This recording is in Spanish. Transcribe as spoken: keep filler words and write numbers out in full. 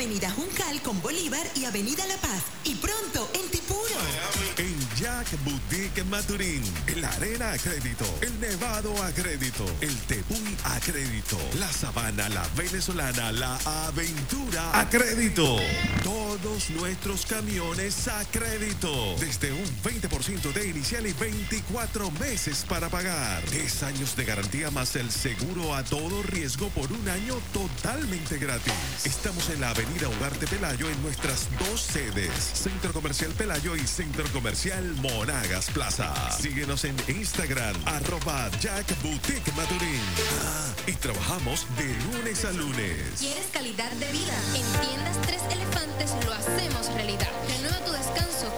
Avenida Juncal con Bolívar y Avenida La Paz. Y pronto en Tipuro. En Jack Boutique Maturín, el Arena a crédito, el Nevado a crédito, el Tepuy a crédito, la Sabana, la Venezolana, la Aventura a crédito. Todos nuestros camiones a crédito. Desde un veinte por ciento de inicial y veinticuatro meses para pagar. diez años de garantía más el seguro a todo riesgo por un año totalmente gratis. Estamos en la Avenida Ugarte Pelayo en nuestras dos sedes, Centro Comercial Pelayo y Centro Comercial Monagas Plaza. Síguenos en Instagram, arroba Jack Boutique Maturín. Ah, y trabajamos de lunes a lunes. ¿Quieres calidad de vida? En Tiendas Tres Elefantes lo hacemos realidad. Renueva tu descanso